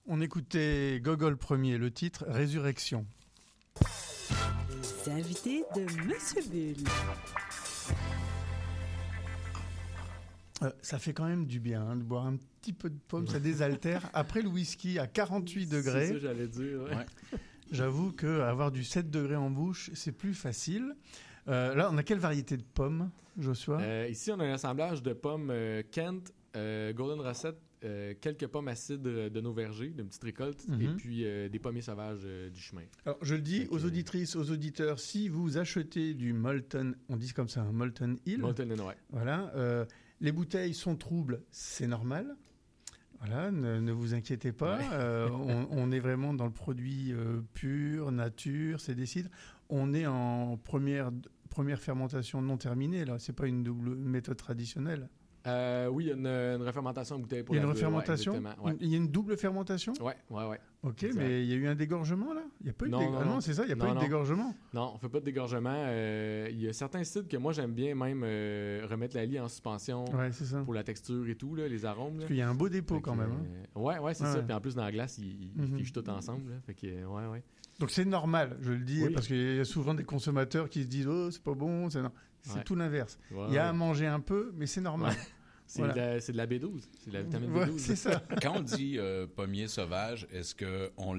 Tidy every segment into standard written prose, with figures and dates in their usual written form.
On écoutait Gogol Premier, le titre Résurrection. Les invités de Monsieur Bull. Ça fait quand même du bien de boire un petit peu de pomme, ça désaltère. Après le whisky à 48 degrés, C'est ça, j'allais dire. Ouais. J'avoue qu'avoir du 7 degrés en bouche, c'est plus facile. Là, on a quelle variété de pommes, Joshua? Ici, on a un assemblage de pommes Kent, Golden Rosette, quelques pommes acides de nos vergers, d'une petite récolte, et puis des pommiers sauvages du chemin. Alors, je le dis aux auditrices, aux auditeurs, si vous achetez du Molten, on dit comme ça, un Molten Hill. Molten Hill, ouais. Voilà, les bouteilles sont troubles, c'est normal. Voilà, ne vous inquiétez pas. Ouais. On est vraiment dans le produit pur, nature, c'est des cidres. On est en première fermentation non terminée, là. C'est pas une double méthode traditionnelle. Oui, il y a une refermentation en bouteille pour il y a une refermentation? Ouais. Il y a une double fermentation? Ouais. Ok, exact. Mais il y a eu un dégorgement, là? Il n'y a pas eu de dégorgement? Non, c'est ça, il n'y a pas eu de dégorgement? Non, on ne fait pas de dégorgement. Il y a certains cidres que moi, j'aime bien même remettre la lie en suspension pour la texture et tout, là, les arômes. Parce qu'il y a un beau dépôt quand même. Ouais, c'est ça. Puis en plus, dans la glace, ils fichent tout ensemble. Là. Fait que, ouais. Donc c'est normal, je le dis, parce qu'il y a souvent des consommateurs qui se disent « Oh, c'est pas bon. » C'est tout l'inverse. Il y a à manger un peu, mais c'est normal. Ouais. C'est de la B12, c'est de la vitamine B12. C'est ça. Quand on dit pommiers sauvages, est-ce qu'on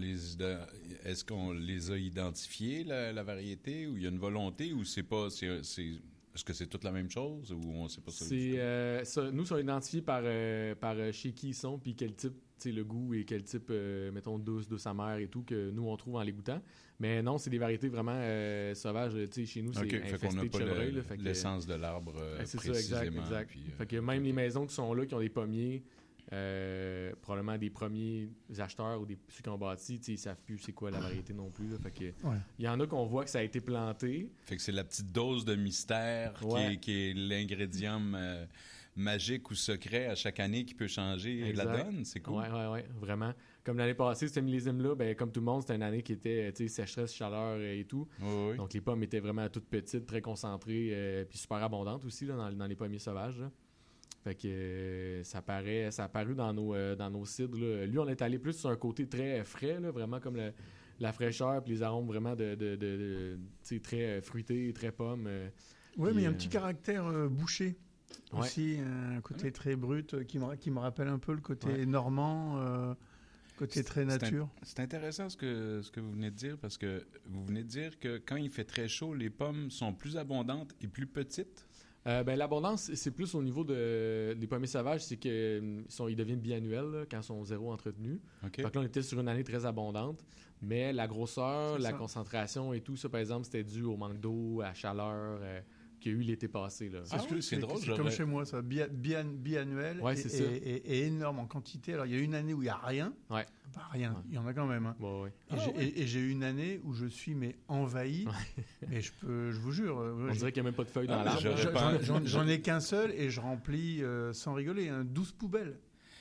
les a identifiés, la variété, ou il y a une volonté, ou c'est pas... Est-ce que c'est toute la même chose, ou on ne sait pas ça? Nous, sont identifiés par chez qui ils sont, puis quel type, le goût et quel type, mettons, douce amère et tout, que nous, on trouve en les goûtant. Mais non, c'est des variétés vraiment sauvages. Chez nous, c'est infesté de chevreuil. L'essence de l'arbre c'est précisément. Ça, exact. Puis, fait que même les maisons qui sont là, qui ont des pommiers, probablement des premiers acheteurs ou ceux qui ont bâti, ils ne savent plus c'est quoi la variété non plus. Là. Fait que, il y en a qu'on voit que ça a été planté. Fait que c'est la petite dose de mystère qui est l'ingrédient magique ou secret à chaque année qui peut changer la donne. C'est cool. Oui, vraiment. Comme l'année passée, ce millésime-là, comme tout le monde, c'était une année qui était sécheresse, chaleur et tout. Oui. Donc les pommes étaient vraiment toutes petites, très concentrées, puis super abondantes aussi là, dans les pommiers sauvages. Là. Fait que ça a apparu dans nos cidres. Là. Lui, on est allé plus sur un côté très frais, là, vraiment comme la fraîcheur puis les arômes vraiment de très fruités, très pommes. Oui, mais il y a un petit caractère bouché. Aussi, un côté très brut qui me rappelle un peu le côté normand, côté très nature. C'est intéressant ce que vous venez de dire, parce que vous venez de dire que quand il fait très chaud, les pommes sont plus abondantes et plus petites. L'abondance, c'est plus au niveau des pommiers sauvages, c'est qu'ils deviennent biannuels là, quand ils sont zéro entretenus. Okay. Donc là, on était sur une année très abondante, mais la grosseur, concentration et tout ça, par exemple, c'était dû au manque d'eau, à la chaleur qu'il y a eu l'été passé. Là. C'est drôle. C'est comme chez moi, ça. Biannuel et énorme en quantité. Alors, il y a une année où il n'y a rien. Ouais. Pas rien. Ouais. Il y en a quand même. Hein. Et j'ai eu une année où je suis envahi. Et je vous jure. On dirait qu'il n'y a même pas de feuilles dans l'arbre. J'en ai qu'un seul et je remplis, sans rigoler, 12 poubelles.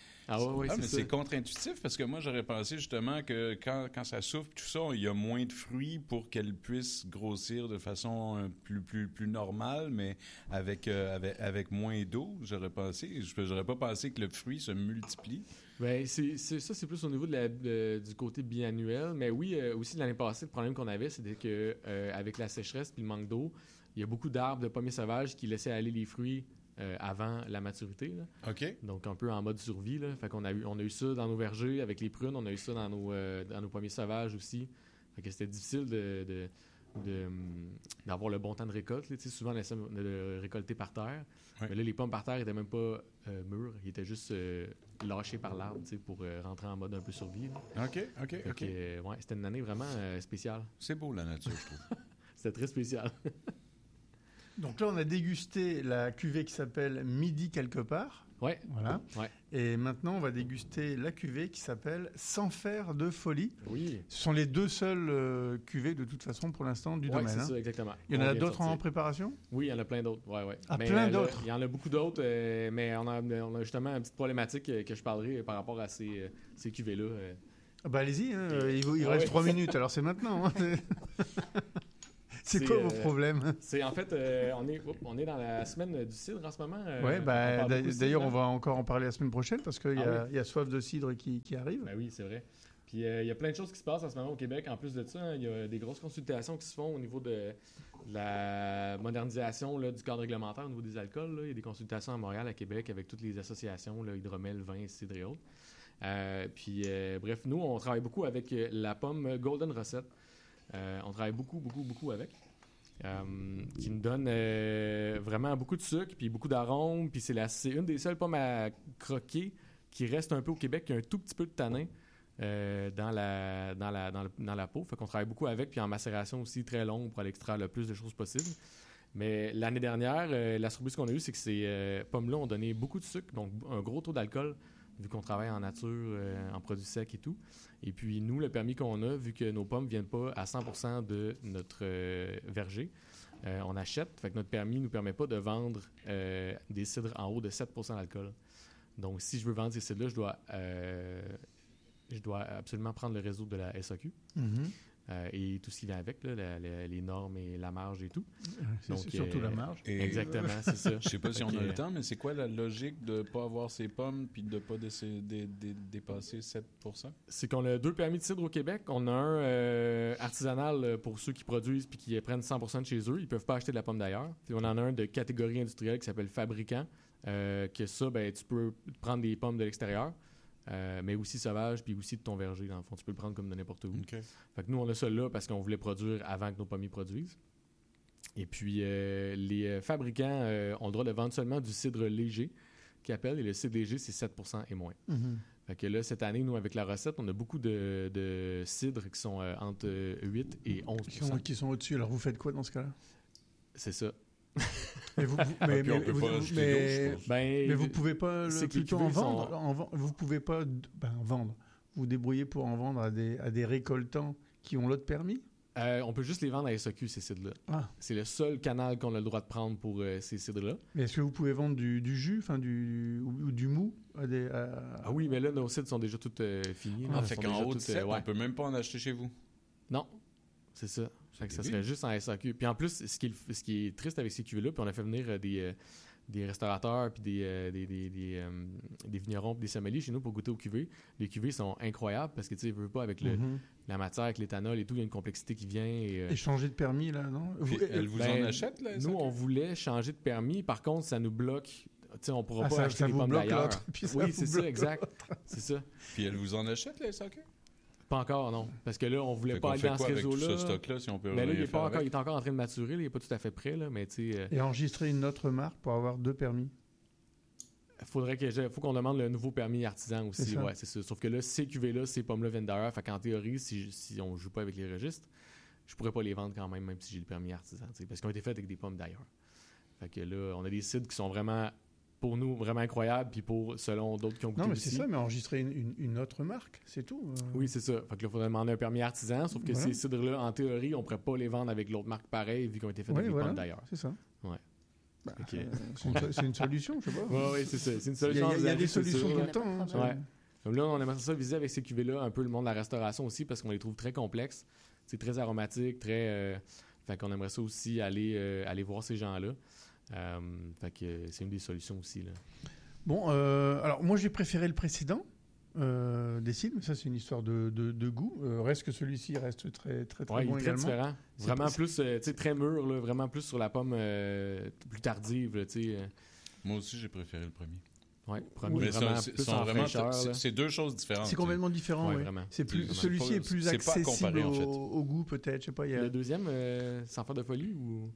C'est contre-intuitif, parce que moi, j'aurais pensé justement que quand ça souffle, tout ça, il y a moins de fruits pour qu'elle puisse grossir de façon plus normale, mais avec moins d'eau, j'aurais pensé. J'aurais pas pensé que le fruit se multiplie. C'est plus au niveau du côté biannuel. Mais oui, aussi l'année passée, le problème qu'on avait, c'était que avec la sécheresse et le manque d'eau, il y a beaucoup d'arbres de pommiers sauvages qui laissaient aller les fruits avant la maturité. Là. OK. Donc, un peu en mode survie. Là. Fait qu'on a eu ça dans nos vergers avec les prunes. On a eu ça dans nos pommiers sauvages aussi. Fait que c'était difficile d'avoir le bon temps de récolte. Là. Souvent, on essaie de récolter par terre. Ouais. Mais là, les pommes par terre n'étaient même pas mûres. Ils étaient juste lâchés par l'arbre pour rentrer en mode un peu survie. Là. OK. C'était une année vraiment spéciale. C'est beau, la nature, je trouve. C'était très spécial. Donc là, on a dégusté la cuvée qui s'appelle Midi quelque part. Ouais. Voilà. Ouais. Et maintenant, on va déguster la cuvée qui s'appelle Sans faire de folie. Oui. Ce sont les deux seules cuvées, de toute façon, pour l'instant, du domaine. C'est ça, exactement. Il y en a d'autres en préparation? Oui, il y en a plein d'autres. Ouais. Plein d'autres? Il y en a beaucoup d'autres, mais on a justement une petite problématique que je parlerai par rapport à ces cuvées-là. Allez-y, il vous reste 3 minutes, alors c'est maintenant. Hein. C'est quoi vos problèmes? En fait, on est dans la semaine du cidre en ce moment. Oui, d'ailleurs, on va va encore en parler la semaine prochaine parce qu'il y a Soif de cidre qui arrive. Ben oui, c'est vrai. Puis il y a plein de choses qui se passent en ce moment au Québec. En plus de ça, il y a des grosses consultations qui se font au niveau de la modernisation là, du cadre réglementaire au niveau des alcools. Là. Il y a des consultations à Montréal, à Québec, avec toutes les associations, là, Hydromel, Vin, Cidre et autres. Bref, nous, on travaille beaucoup avec la pomme Golden Recette. On travaille beaucoup avec. Qui nous donne vraiment beaucoup de sucre puis beaucoup d'arômes. Puis c'est une des seules pommes à croquer qui reste un peu au Québec, qui a un tout petit peu de tanin dans la peau. Fait qu'on travaille beaucoup avec, puis en macération aussi très longue pour aller extraire le plus de choses possible. Mais l'année dernière, la surprise qu'on a eue, c'est que ces pommes-là ont donné beaucoup de sucre, donc un gros taux d'alcool, vu qu'on travaille en nature, en produits secs et tout. Et puis nous, le permis qu'on a, vu que nos pommes ne viennent pas à 100% de notre verger, on achète. Fait que notre permis ne nous permet pas de vendre des cidres en haut de 7% d'alcool. Donc, si je veux vendre ces cidres-là, je dois absolument prendre le réseau de la SAQ. Et tout ce qui vient avec, là, les normes et la marge et tout. C'est surtout la marge. Exactement, c'est ça. Je sais pas si on a le temps, mais c'est quoi la logique de ne pas avoir ces pommes puis de ne pas dépasser 7%? C'est qu'on a 2 permis de cidre au Québec. On a un artisanal pour ceux qui produisent puis qui prennent 100% de chez eux. Ils ne peuvent pas acheter de la pomme d'ailleurs. Puis on en a un de catégorie industrielle qui s'appelle fabricant. Que ça, tu peux prendre des pommes de l'extérieur. Mais aussi sauvage, puis aussi de ton verger, dans le fond. Tu peux le prendre comme de n'importe où. Okay. Fait que nous, on a ça là parce qu'on voulait produire avant que nos pommiers produisent. Et puis, les fabricants ont le droit de vendre seulement du cidre léger, qu'ils appellent, et le cidre léger, c'est 7% et moins. Fait que là, cette année, nous, avec la recette, on a beaucoup de cidres qui sont entre 8 et 11%. Qui sont au-dessus. Alors, vous faites quoi dans ce cas-là? C'est ça. Mais vous pouvez pas plutôt en vendre. Vous pouvez pas vendre. Vous débrouillez pour en vendre à des récoltants qui ont l'autre permis. On peut juste les vendre à SAQ, ces cidres-là. Ah. C'est le seul canal qu'on a le droit de prendre pour ces cidres-là. Mais est-ce que vous pouvez vendre du jus, ou du mou Ah oui, mais là, nos cidres sont déjà toutes finis. Fait qu'en haut de 7, on peut même pas en acheter chez vous. Non, c'est ça. Fait que ça serait juste en SAQ. Puis en plus, ce qui est triste avec ces cuvées-là, puis on a fait venir des restaurateurs puis des vignerons puis des sommeliers chez nous pour goûter aux cuvées. Les cuvées sont incroyables parce que tu sais, ils veulent pas avec la matière, avec l'éthanol et tout, il y a une complexité qui vient. Et changer de permis, là, non? Elle vous en achète, là? Nous, on voulait changer de permis. Par contre, ça nous bloque. Tu sais, on pourra pas acheter des pommes d'ailleurs. Oui, c'est ça, exact. C'est ça. Puis elle vous en achète, la SAQ? Pas encore, non. Parce que là, on voulait pas aller dans ce réseau-là. Avec tout ce stock-là, si on peut là, il est encore en train de maturer. Là, il n'est pas tout à fait prêt. Là, mais et enregistrer une autre marque pour avoir 2 permis? Faut qu'on demande le nouveau permis artisan aussi. C'est ouais, c'est ça. Sauf que là, ces cuvées-là, ces pommes-là viennent d'ailleurs. Fait qu'en théorie, si on ne joue pas avec les registres, je pourrais pas les vendre quand même si j'ai le permis artisan. Parce qu'ils ont été faits avec des pommes d'ailleurs. Fait que là, on a des cidres qui sont vraiment... pour nous, vraiment incroyable, puis selon d'autres qui ont goûté aussi. Non, mais c'est ça, mais enregistrer une autre marque, c'est tout. Oui, c'est ça. Fait que là, il faudrait demander un permis artisan, sauf que ces cidres-là, en théorie, on ne pourrait pas les vendre avec l'autre marque pareille, vu qu'ils ont été faits avec des pommes d'ailleurs. C'est ça. Ouais. C'est une solution, je sais pas. Oui, c'est ça. C'est une solution. Il y a des solutions tout le temps. Comme là, on aimerait ça viser avec ces cuvées-là un peu le monde de la restauration aussi, parce qu'on les trouve très complexes. C'est très aromatique, très... Fait qu'on aimerait ça aussi aller voir ces gens-là. Fait que c'est une des solutions aussi, là. Bon, alors moi j'ai préféré le précédent des cidres, mais ça c'est une histoire de goût. Reste que celui-ci reste très bon il est très également. Différent. Vraiment plus, très mûr, là, vraiment plus sur la pomme plus tardive, là, Moi aussi j'ai préféré le premier. Ouais, premier vraiment plus en fraîcheur. C'est 2 choses différentes. C'est complètement différent. Ouais, vraiment. Celui-ci est plus accessible au goût peut-être. Je sais pas. Le deuxième, sans faire de folie ou?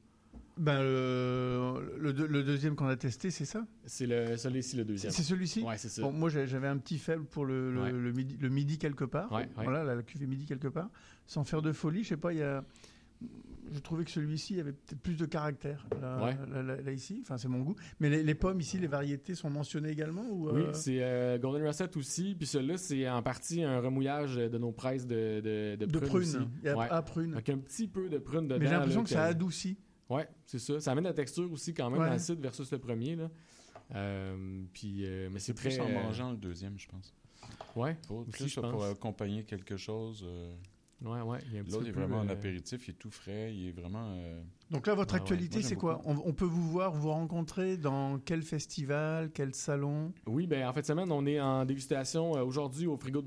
Le deuxième qu'on a testé, c'est ça? C'est celui-ci, le deuxième. C'est celui-ci? Oui, c'est ça. Bon, moi, j'avais un petit faible pour le midi quelque part. Voilà, la cuvée midi quelque part. Sans faire de folie, je sais pas, je trouvais que celui-ci avait peut-être plus de caractère là ici. Enfin, c'est mon goût. Mais les pommes ici, les variétés sont mentionnées également? Oui, c'est Golden Recette aussi. Puis celui-là, c'est en partie un remouillage de nos presses de prunes aussi. Il y a prune. Donc un petit peu de prune dedans. Mais j'ai l'impression que ça adoucit. Oui, c'est ça. Ça amène la texture aussi quand même dans le cidre versus le premier. Là. Mais c'est très... plus en mangeant le deuxième, je pense. Oui, pour accompagner quelque chose. Ouais, il y a un petit L'autre peu est plus, vraiment en apéritif, il est tout frais, il est vraiment... Donc là, votre actualité, Moi, j'aime c'est quoi? On peut vous voir, vous rencontrer dans quel festival, quel salon? Oui, en fin de semaine, on est en dégustation aujourd'hui au Frigo de